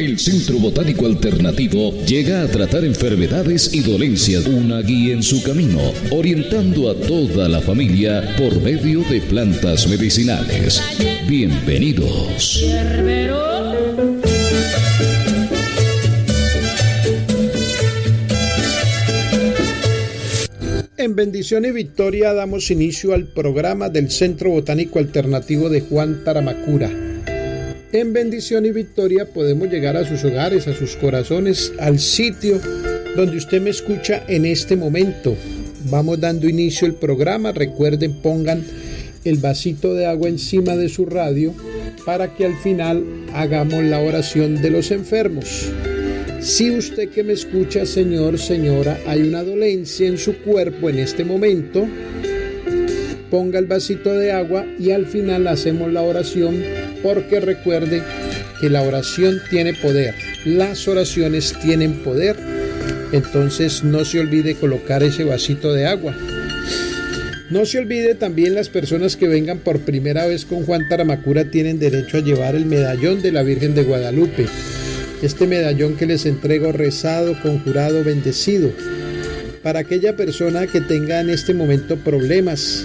El Centro Botánico Alternativo llega a tratar enfermedades y dolencias, una guía en su camino, orientando a toda la familia por medio de plantas medicinales. Bienvenidos. En bendición y victoria damos inicio al programa del Centro Botánico Alternativo de Juan Taramacura. En bendición y victoria podemos llegar a sus hogares, a sus corazones, al sitio donde usted me escucha en este momento. Vamos dando inicio al programa. Recuerden, pongan el vasito de agua encima de su radio para que al final hagamos la oración de los enfermos. Si usted que me escucha, señor, señora, hay una dolencia en su cuerpo en este momento, ponga el vasito de agua y al final hacemos la oración, porque recuerde que la oración tiene poder, las oraciones tienen poder. Entonces no se olvide colocar ese vasito de agua. No se olvide también, las personas que vengan por primera vez con Juan Taramacura tienen derecho a llevar el medallón de la Virgen de Guadalupe. Este medallón que les entrego rezado, conjurado, bendecido, para aquella persona que tenga en este momento problemas.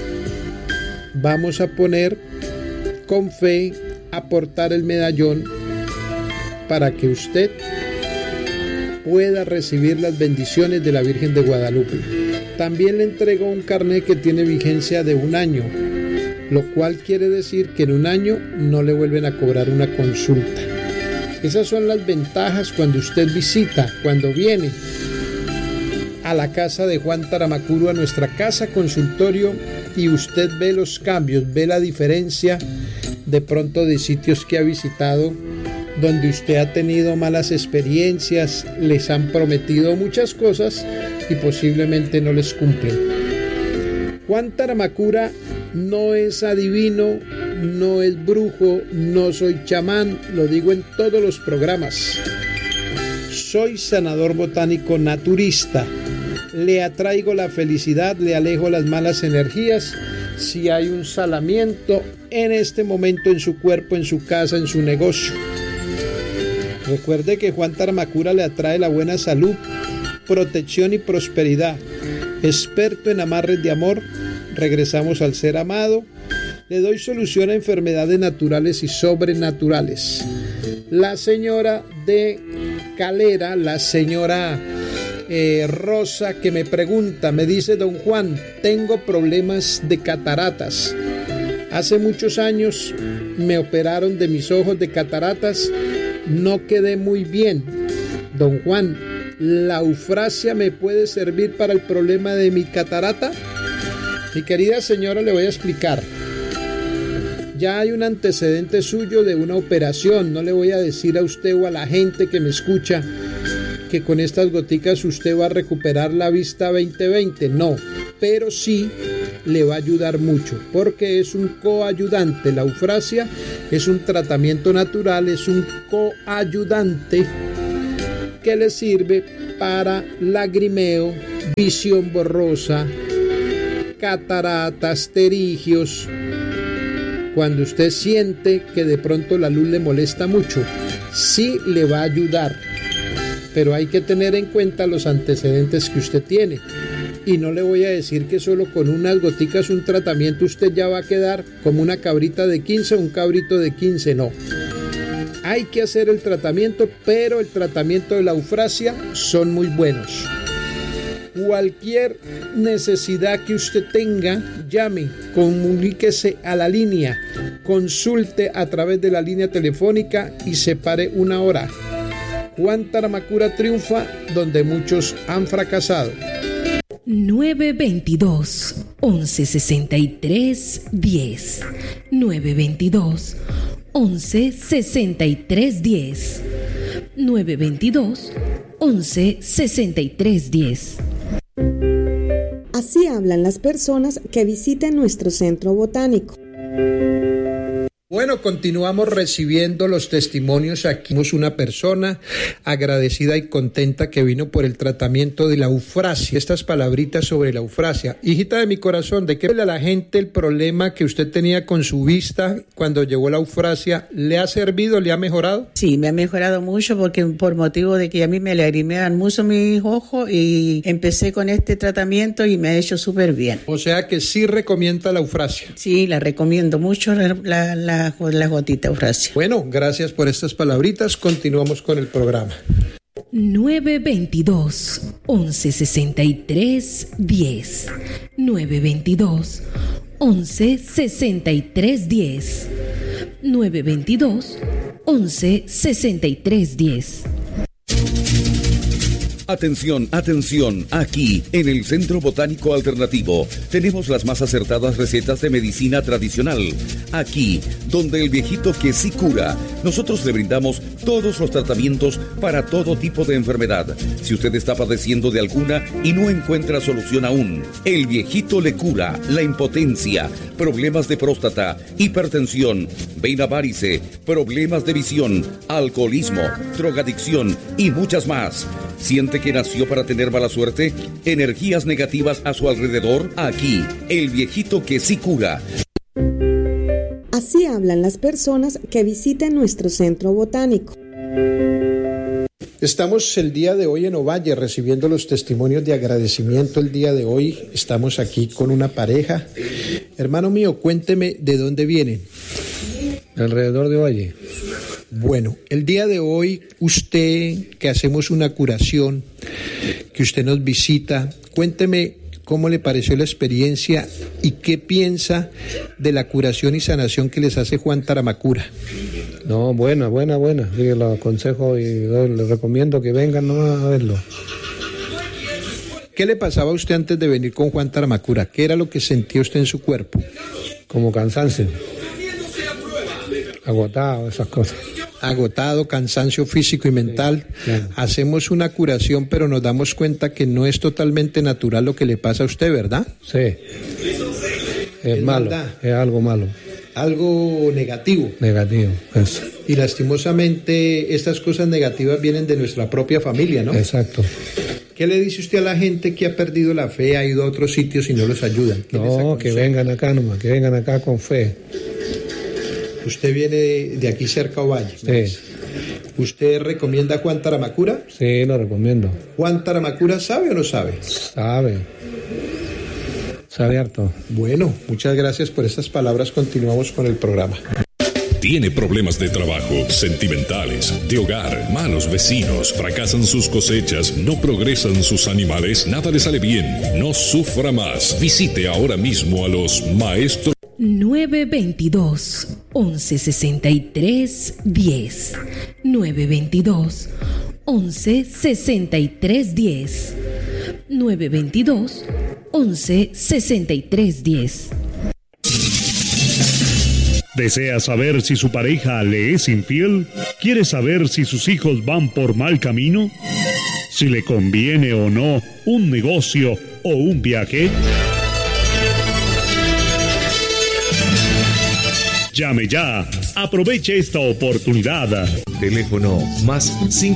Vamos a poner con fe, aportar el medallón para que usted pueda recibir las bendiciones de la Virgen de Guadalupe. También le entrego un carnet que tiene vigencia de 1 año, lo cual quiere decir que en 1 año no le vuelven a cobrar una consulta. Esas son las ventajas cuando usted visita, cuando viene a la casa de Juan Taramacura, a nuestra casa consultorio, y usted ve los cambios, ve la diferencia de pronto de sitios que ha visitado, donde usted ha tenido malas experiencias, les han prometido muchas cosas y posiblemente no les cumplen. Juan Taramacura no es adivino, no es brujo, no soy chamán, lo digo en todos los programas. Soy sanador botánico naturista. Le atraigo la felicidad, le alejo las malas energías. Si hay un salamiento en este momento en su cuerpo, en su casa, en su negocio. Recuerde que Juan Taramacura le atrae la buena salud, protección y prosperidad. Experto en amarres de amor, regresamos al ser amado. Le doy solución a enfermedades naturales y sobrenaturales. La señora de Calera, la señora Rosa, que me pregunta, me dice: don Juan, tengo problemas de cataratas. Hace muchos años me operaron de mis ojos de cataratas, no quedé muy bien. Don Juan, ¿la eufrasia me puede servir para el problema de mi catarata? Mi querida señora, le voy a explicar. Ya hay un antecedente suyo de una operación. No le voy a decir a usted o a la gente que me escucha que con estas goticas usted va a recuperar la vista 20/20. No, pero sí le va a ayudar mucho, porque es un coayudante. La eufrasia es un tratamiento natural, es un coayudante que le sirve para lagrimeo, visión borrosa, cataratas, pterigios. Cuando usted siente que de pronto la luz le molesta mucho, sí le va a ayudar, pero hay que tener en cuenta los antecedentes que usted tiene. Y no le voy a decir que solo con unas goticas, un tratamiento, usted ya va a quedar como una cabrita de 15 o un cabrito de 15, no. Hay que hacer el tratamiento, pero el tratamiento de la eufrasia son muy buenos. Cualquier necesidad que usted tenga, llame, comuníquese a la línea, consulte a través de la línea telefónica y separe 1 hora. Juan Taramacura triunfa donde muchos han fracasado. 922-1163-10. 922-1163-10. 922-1163-10. Así hablan las personas que visiten nuestro centro botánico. Bueno, continuamos recibiendo los testimonios. Aquí tenemos una persona agradecida y contenta que vino por el tratamiento de la eufrasia. Estas palabritas sobre la eufrasia. Hijita de mi corazón, ¿de qué habla la gente el problema que usted tenía con su vista cuando llegó la eufrasia? ¿Le ha servido? ¿Le ha mejorado? Sí, me ha mejorado mucho porque por motivo de que a mí me lagrimean mucho mis ojos y empecé con este tratamiento y me ha hecho súper bien. O sea que sí recomienda la eufrasia. Sí, la recomiendo mucho, la gotita eufrasia. Bueno, gracias por estas palabritas. Continuamos con el programa. 922 1163 10 922 1163 10 922 1163 10. Atención, atención, aquí en el Centro Botánico Alternativo tenemos las más acertadas recetas de medicina tradicional. Aquí, donde el viejito que sí cura, nosotros le brindamos todos los tratamientos para todo tipo de enfermedad. Si usted está padeciendo de alguna y no encuentra solución aún, el viejito le cura la impotencia, problemas de próstata, hipertensión, vena varice, problemas de visión, alcoholismo, drogadicción y muchas más. ¿Siente que nació para tener mala suerte? ¿Energías negativas a su alrededor? Aquí, el viejito que sí cura. Así hablan las personas que visitan nuestro centro botánico. Estamos el día de hoy en Ovalle recibiendo los testimonios de agradecimiento. El día de hoy estamos aquí con una pareja. Hermano mío, cuénteme de dónde vienen. Alrededor de Ovalle. Bueno, el día de hoy usted, que hacemos una curación, que usted nos visita, cuénteme cómo le pareció la experiencia y qué piensa de la curación y sanación que les hace Juan Taramacura. No, buena. Sí, lo aconsejo y les recomiendo que vengan nomás a verlo. ¿Qué le pasaba a usted antes de venir con Juan Taramacura? ¿Qué era lo que sentía usted en su cuerpo? Como cansancio. Agotado, esas cosas. Agotado, cansancio físico y mental. Sí. Hacemos una curación, pero nos damos cuenta que no es totalmente natural lo que le pasa a usted, ¿verdad? Sí. Es malo, maldad. es algo malo. Algo negativo. Negativo, eso. Y lastimosamente estas cosas negativas vienen de nuestra propia familia, ¿no? Exacto. ¿Qué le dice usted a la gente que ha perdido la fe, ha ido a otros sitios y no los ayudan? No, que vengan acá nomás, que vengan acá con fe. Usted viene de aquí cerca a Ovalle. Sí. ¿Usted recomienda a Juan Taramacura? Sí, lo recomiendo. ¿Juan Taramacura sabe o no sabe? Sabe harto. Bueno, muchas gracias por estas palabras. Continuamos con el programa. Tiene problemas de trabajo, sentimentales, de hogar, malos vecinos, fracasan sus cosechas, no progresan sus animales, nada le sale bien. No sufra más. Visite ahora mismo a los maestros. 922 1163 10 922 1163 10 922 1163 10. ¿Desea saber si su pareja le es infiel? ¿Quiere saber si sus hijos van por mal camino? ¿Si le conviene o no un negocio o un viaje? Llame ya. Aproveche esta oportunidad. Teléfono más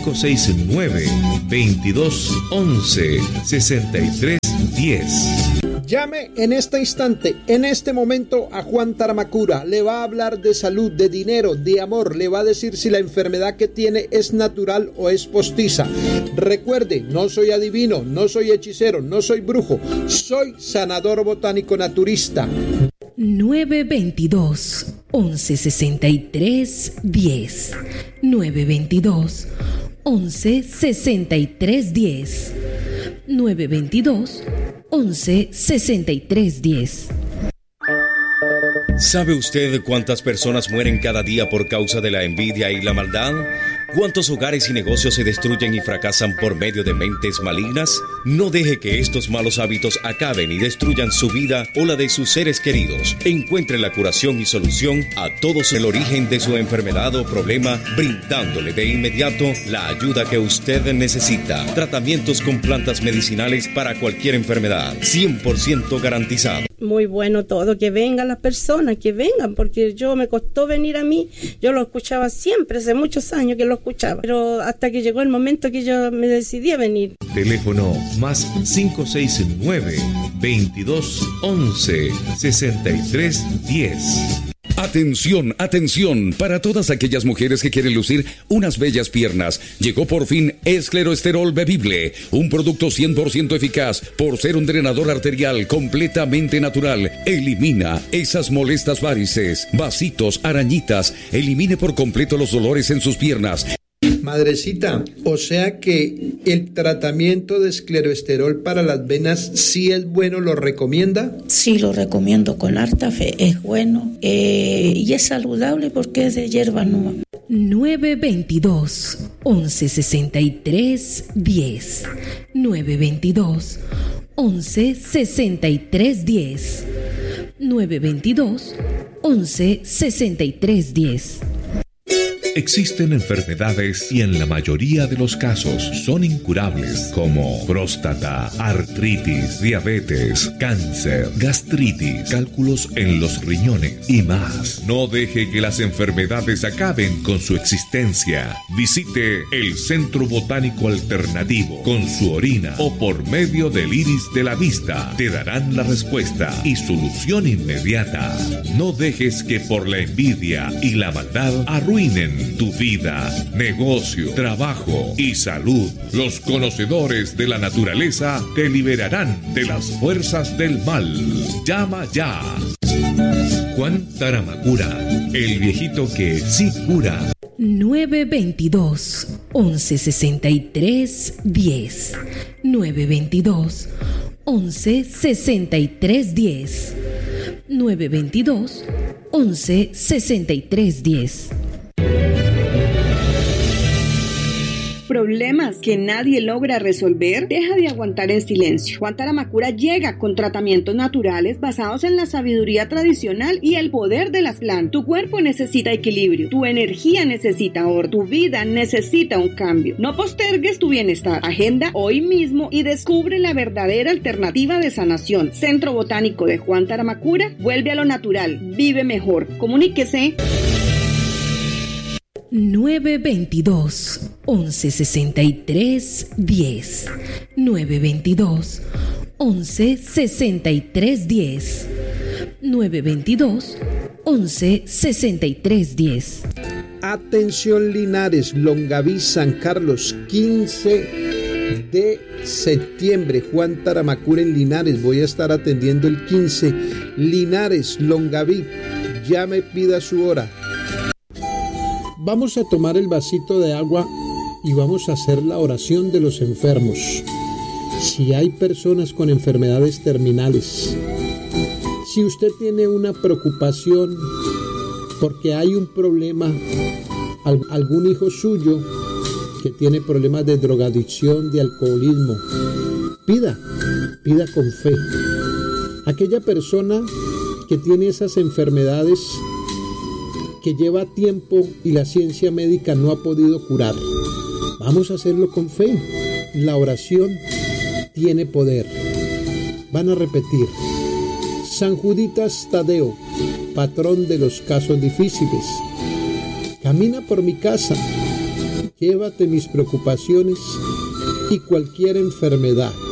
569-2211-6310. Llame en este instante, en este momento a Juan Taramacura. Le va a hablar de salud, de dinero, de amor. Le va a decir si la enfermedad que tiene es natural o es postiza. Recuerde, no soy adivino, no soy hechicero, no soy brujo. Soy sanador botánico naturista. 922 1163 10 922 1163 10 922 1163 10. ¿Sabe usted cuántas personas mueren cada día por causa de la envidia y la maldad? ¿Cuántos hogares y negocios se destruyen y fracasan por medio de mentes malignas? No deje que estos malos hábitos acaben y destruyan su vida o la de sus seres queridos. Encuentre la curación y solución a todos el origen de su enfermedad o problema, brindándole de inmediato la ayuda que usted necesita. Tratamientos con plantas medicinales para cualquier enfermedad, 100% garantizado. muy bueno todo, que vengan las personas, que vengan, porque me costó venir a mí, yo lo escuchaba siempre, hace muchos años que lo escuchaba, pero hasta que llegó el momento que yo me decidí a venir. Teléfono más 569-2211-6310. Atención, atención, para todas aquellas mujeres que quieren lucir unas bellas piernas. Llegó por fin Escleroesterol Bebible, un producto 100% eficaz por ser un drenador arterial completamente natural. Elimina esas molestas varices, vasitos, arañitas, elimine por completo los dolores en sus piernas. Madrecita, o sea que el tratamiento de escleroesterol para las venas sí es bueno, ¿lo recomienda? Sí, lo recomiendo con harta fe, es bueno y es saludable porque es de hierba nueva. 922-1163-10 922-1163-10 922-1163-10. Existen enfermedades y en la mayoría de los casos son incurables, como próstata, artritis, diabetes, cáncer, gastritis, cálculos en los riñones y más. No deje que las enfermedades acaben con su existencia. Visite el Centro Botánico Alternativo. Con su orina o por medio del iris de la vista te darán la respuesta y solución inmediata. No dejes que por la envidia y la maldad arruinen tu vida, negocio, trabajo y salud. Los conocedores de la naturaleza te liberarán de las fuerzas del mal. Llama ya. Juan Taramacura, el viejito que sí cura. 922-1163-10 922-1163-10 922-1163-10. ¿Problemas que nadie logra resolver? Deja de aguantar en silencio. Juan Taramacura llega con tratamientos naturales basados en la sabiduría tradicional y el poder de las plantas. Tu cuerpo necesita equilibrio, tu energía necesita orden, tu vida necesita un cambio. No postergues tu bienestar. Agenda hoy mismo y descubre la verdadera alternativa de sanación. Centro Botánico de Juan Taramacura, vuelve a lo natural, vive mejor. Comuníquese. 922-1163-10 922-1163-10 922-1163-10. Atención Linares, Longaví, San Carlos, 15 de septiembre, Juan Taramacura en Linares, voy a estar atendiendo el 15, Linares, Longaví, llame, pida su hora. Vamos a tomar el vasito de agua y vamos a hacer la oración de los enfermos. Si hay personas con enfermedades terminales, si usted tiene una preocupación porque hay un problema, algún hijo suyo que tiene problemas de drogadicción, de alcoholismo, pida con fe. Aquella persona que tiene esas enfermedades que lleva tiempo y la ciencia médica no ha podido curar, vamos a hacerlo con fe. La oración tiene poder. Van a repetir: San Juditas Tadeo, patrón de los casos difíciles, camina por mi casa, llévate mis preocupaciones y cualquier enfermedad.